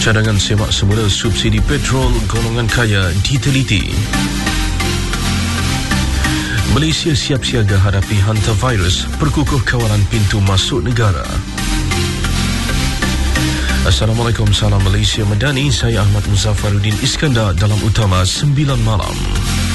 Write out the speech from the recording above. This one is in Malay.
Cadangan semak semula subsidi petrol golongan kaya diteliti. Malaysia siap siaga hadapi hantavirus, perkukuh kawalan pintu masuk negara. Assalamualaikum, salam Malaysia Madani. Saya Ahmad Muzaffaruddin Iskandar dalam Utama 9 Malam.